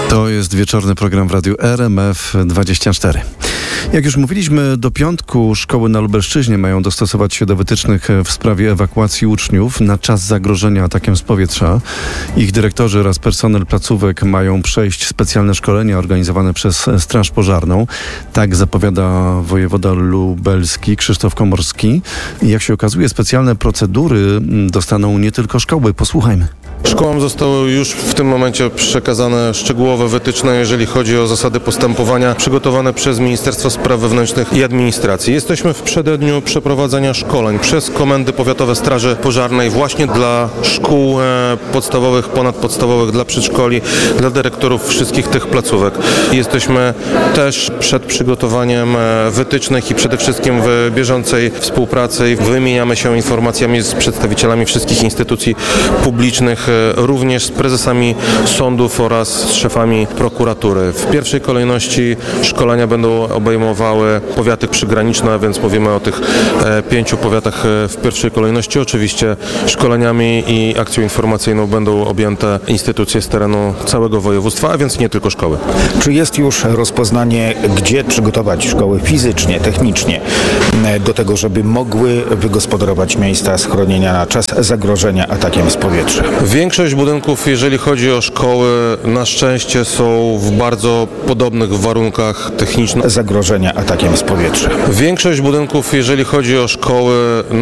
To jest wieczorny program w Radiu RMF24. Jak już mówiliśmy, do piątku szkoły na Lubelszczyźnie mają dostosować się do wytycznych w sprawie ewakuacji uczniów na czas zagrożenia atakiem z powietrza. Ich dyrektorzy oraz personel placówek mają przejść specjalne szkolenia organizowane przez Straż Pożarną. Tak zapowiada wojewoda lubelski Krzysztof Komorski. I jak się okazuje, specjalne procedury dostaną nie tylko szkoły. Posłuchajmy. Szkołom zostały już w tym momencie przekazane szczegółowe wytyczne, jeżeli chodzi o zasady postępowania przygotowane przez Ministerstwo Spraw Wewnętrznych i Administracji. Jesteśmy w przededniu przeprowadzenia szkoleń przez Komendy Powiatowe Straży Pożarnej właśnie dla szkół podstawowych, ponadpodstawowych, dla przedszkoli, dla dyrektorów wszystkich tych placówek. Jesteśmy też przed przygotowaniem wytycznych i przede wszystkim w bieżącej współpracy. Wymieniamy się informacjami z przedstawicielami wszystkich instytucji publicznych, również z prezesami sądów oraz z szefami prokuratury. W pierwszej kolejności szkolenia będą obejmowały powiaty przygraniczne, więc mówimy o tych 5 powiatach w pierwszej kolejności. Oczywiście szkoleniami i akcją informacyjną będą objęte instytucje z terenu całego województwa, a więc nie tylko szkoły. Czy jest już rozpoznanie, gdzie przygotować szkoły fizycznie, technicznie do tego, żeby mogły wygospodarować miejsca schronienia na czas zagrożenia atakiem z powietrza? Większość budynków, jeżeli chodzi o szkoły, na szczęście są w bardzo podobnych warunkach technicznych. Zagrożenia atakiem z powietrza. Większość budynków, jeżeli chodzi o szkoły,